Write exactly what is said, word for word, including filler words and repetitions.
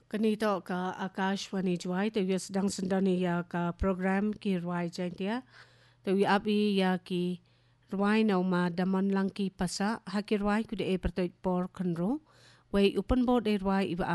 Kanito ka Akashwani Jwai tawi sedang sendani ya ka program ki Rwai Jantia tawi abi ya ki Rwai na uma daman lang ki pasa haki Rwai kude e pertoit por kanro wai upan bod e Rwai iba